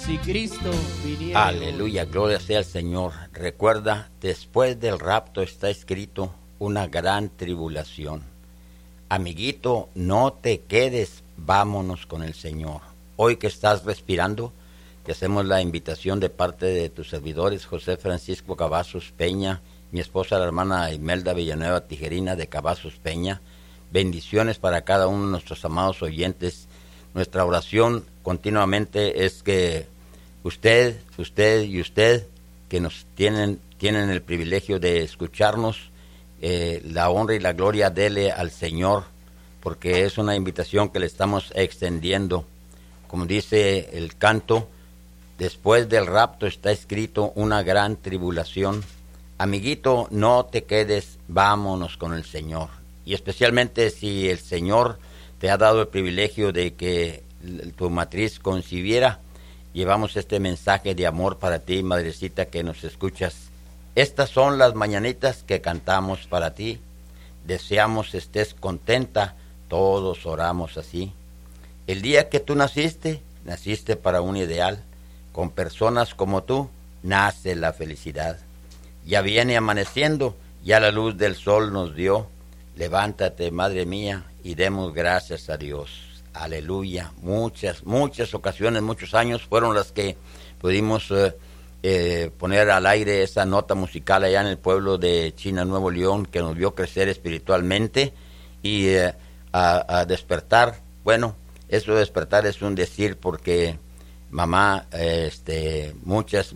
si Cristo viniera. Aleluya, gloria sea al Señor. Recuerda, después del rapto está escrito una gran tribulación. Amiguito, no te quedes, vámonos con el Señor. Hoy que estás respirando, te hacemos la invitación de parte de tus servidores, José Francisco Cavazos Peña, mi esposa la hermana Imelda Villanueva Tijerina de Cavazos Peña. Bendiciones para cada uno de nuestros amados oyentes. Nuestra oración continuamente es que usted que nos tienen el privilegio de escucharnos, la honra y la gloria dele al Señor, porque es una invitación que le estamos extendiendo. Como dice el canto, después del rapto está escrito una gran tribulación. Amiguito, no te quedes, vámonos con el Señor. Y especialmente si el Señor te ha dado el privilegio de que tu matriz concibiera, llevamos este mensaje de amor para ti, madrecita, que nos escuchas. Estas son las mañanitas que cantamos para ti. Deseamos estés contenta, todos oramos así. El día que tú naciste para un ideal. Con personas como tú, nace la felicidad. Ya viene amaneciendo, ya la luz del sol nos dio. Levántate, madre mía, y demos gracias a Dios. Aleluya. Muchas ocasiones, muchos años fueron las que pudimos poner al aire esa nota musical allá en el pueblo de China, Nuevo León, que nos vio crecer espiritualmente y a despertar. Bueno, eso de despertar es un decir, porque mamá, muchas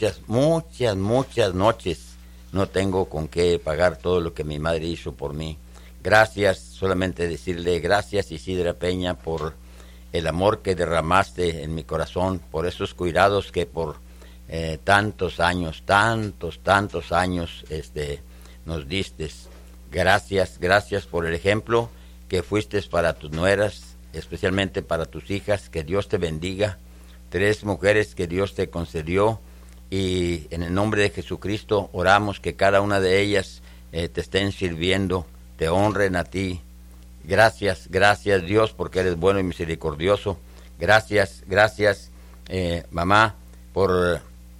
noches no tengo con qué pagar todo lo que mi madre hizo por mí. Gracias, solamente decirle gracias, Isidra Peña, por el amor que derramaste en mi corazón, por esos cuidados que por tantos años nos diste. Gracias por el ejemplo que fuiste para tus nueras, especialmente para tus hijas. Que Dios te bendiga. 3 mujeres que Dios te concedió, y en el nombre de Jesucristo oramos que cada una de ellas te estén sirviendo, te honren a ti. Gracias Dios, porque eres bueno y misericordioso. Gracias mamá, por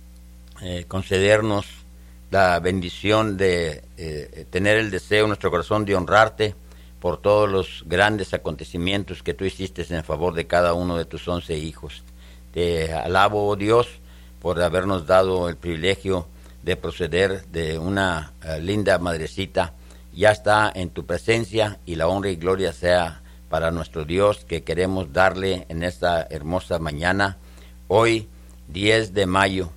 concedernos la bendición de tener el deseo en nuestro corazón de honrarte por todos los grandes acontecimientos que tú hiciste en favor de cada uno de tus 11 hijos. Te alabo, oh Dios, por habernos dado el privilegio de proceder de una linda madrecita. Ya está en tu presencia, y la honra y gloria sea para nuestro Dios, que queremos darle en esta hermosa mañana. Hoy, 10 de mayo,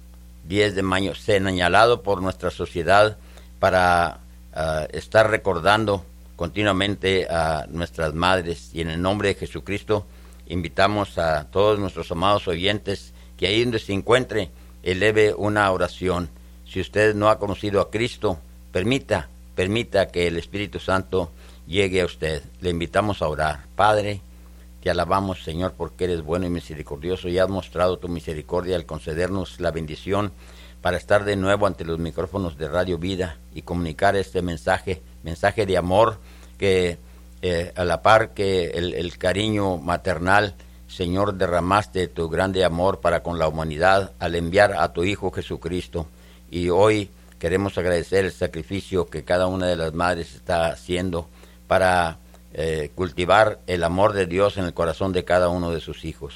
señalado por nuestra sociedad para estar recordando continuamente a nuestras madres. Y en el nombre de Jesucristo invitamos a todos nuestros amados oyentes que ahí donde se encuentre, eleve una oración. Si usted no ha conocido a Cristo, permita que el Espíritu Santo llegue a usted. Le invitamos a orar. Padre, te alabamos, Señor, porque eres bueno y misericordioso, y has mostrado tu misericordia al concedernos la bendición para estar de nuevo ante los micrófonos de Radio Vida y comunicar este mensaje de amor, que a la par que el cariño maternal, Señor, derramaste tu grande amor para con la humanidad al enviar a tu Hijo Jesucristo. Y hoy queremos agradecer el sacrificio que cada una de las madres está haciendo para cultivar el amor de Dios en el corazón de cada uno de sus hijos.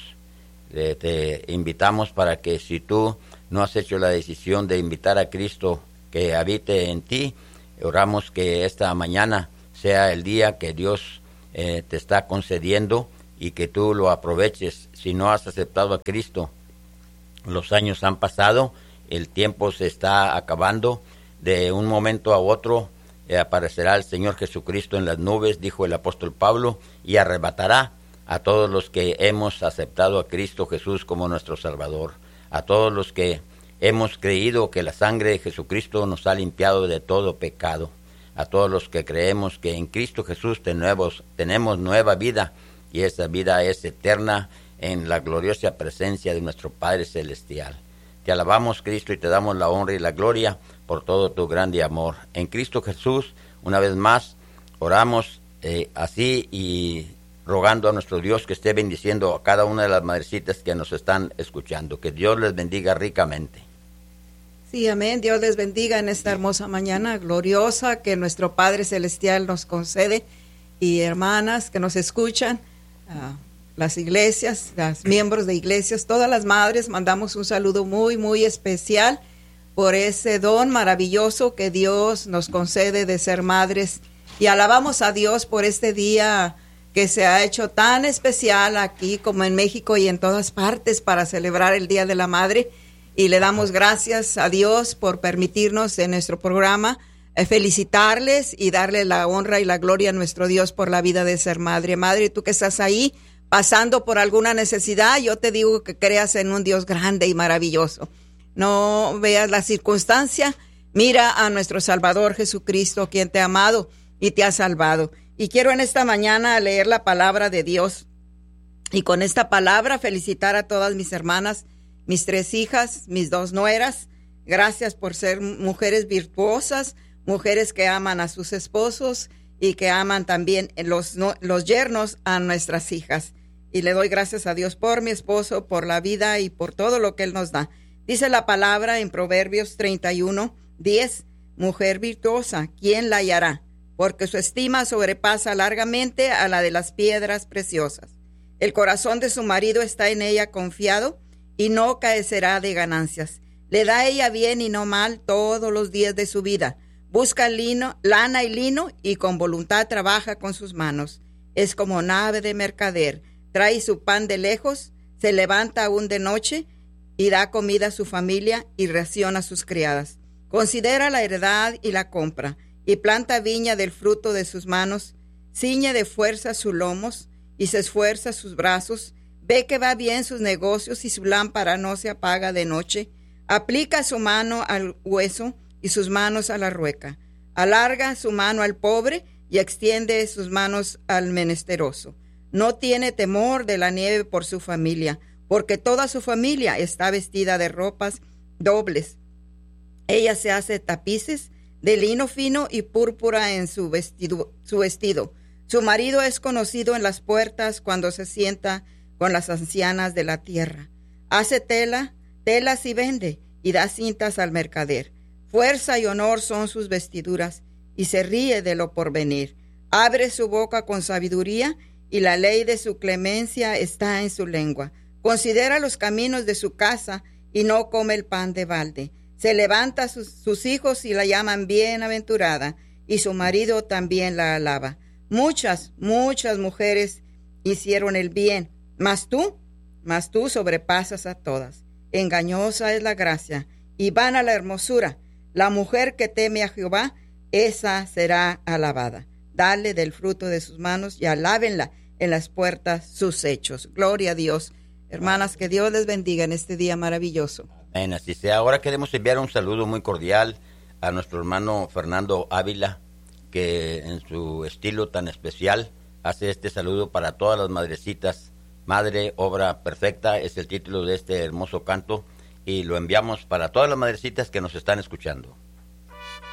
Te invitamos para que, si tú no has hecho la decisión de invitar a Cristo que habite en ti, oramos que esta mañana sea el día que Dios te está concediendo, y que tú lo aproveches. Si no has aceptado a Cristo, los años han pasado, el tiempo se está acabando, de un momento a otro aparecerá el Señor Jesucristo en las nubes, dijo el apóstol Pablo, y arrebatará a todos los que hemos aceptado a Cristo Jesús como nuestro Salvador, a todos los que hemos creído que la sangre de Jesucristo nos ha limpiado de todo pecado, a todos los que creemos que en Cristo Jesús tenemos nueva vida, y esa vida es eterna en la gloriosa presencia de nuestro Padre Celestial. Te alabamos, Cristo, y te damos la honra y la gloria por todo tu grande amor. En Cristo Jesús, una vez más, oramos así, y rogando a nuestro Dios que esté bendiciendo a cada una de las madrecitas que nos están escuchando. Que Dios les bendiga ricamente. Sí, amén. Dios les bendiga en esta hermosa mañana gloriosa que nuestro Padre Celestial nos concede. Y hermanas que nos escuchan, las iglesias, los miembros de iglesias, todas las madres, mandamos un saludo muy, muy especial por ese don maravilloso que Dios nos concede de ser madres. Y alabamos a Dios por este día que se ha hecho tan especial aquí como en México y en todas partes para celebrar el Día de la Madre. Y le damos gracias a Dios por permitirnos en nuestro programa felicitarles y darle la honra y la gloria a nuestro Dios por la vida de ser madre. Madre, tú que estás ahí pasando por alguna necesidad, yo te digo que creas en un Dios grande y maravilloso. No veas la circunstancia, mira a nuestro Salvador Jesucristo, quien te ha amado y te ha salvado. Y quiero en esta mañana leer la palabra de Dios y con esta palabra felicitar a todas mis hermanas, mis 3 hijas, mis 2 nueras. Gracias por ser mujeres virtuosas, mujeres que aman a sus esposos y que aman también los yernos a nuestras hijas. Y le doy gracias a Dios por mi esposo, por la vida y por todo lo que Él nos da. Dice la palabra en Proverbios 31:10, mujer virtuosa, ¿quién la hallará? Porque su estima sobrepasa largamente a la de las piedras preciosas. El corazón de su marido está en ella confiado y no carecerá de ganancias. Le da ella bien y no mal todos los días de su vida. Busca lana y lino y con voluntad trabaja con sus manos. Es como nave de mercader. Trae su pan de lejos, se levanta aún de noche y da comida a su familia y ración a sus criadas. Considera la heredad y la compra y planta viña del fruto de sus manos. Ciñe de fuerza sus lomos y se esfuerza sus brazos. Ve que va bien sus negocios y su lámpara no se apaga de noche. Aplica su mano al hueso y sus manos a la rueca. Alarga su mano al pobre y extiende sus manos al menesteroso. No tiene temor de la nieve por su familia, porque toda su familia está vestida de ropas dobles. Ella se hace tapices de lino fino y púrpura en su vestido. Su marido es conocido en las puertas cuando se sienta con las ancianas de la tierra. Hace telas y vende, y da cintas al mercader. Fuerza y honor son sus vestiduras, y se ríe de lo porvenir. Abre su boca con sabiduría, y la ley de su clemencia está en su lengua. Considera los caminos de su casa, y no come el pan de balde. Se levanta sus hijos y la llaman bienaventurada, y su marido también la alaba. Muchas mujeres hicieron el bien, mas tú sobrepasas a todas. Engañosa es la gracia, y vana la hermosura. La mujer que teme a Jehová, esa será alabada. Dale del fruto de sus manos y alábenla en las puertas sus hechos. Gloria a Dios. Hermanas, que Dios les bendiga en este día maravilloso. Amén, así sea. Ahora queremos enviar un saludo muy cordial a nuestro hermano Fernando Ávila, que en su estilo tan especial hace este saludo para todas las madrecitas. Madre, obra perfecta es el título de este hermoso canto y lo enviamos para todas las madrecitas que nos están escuchando.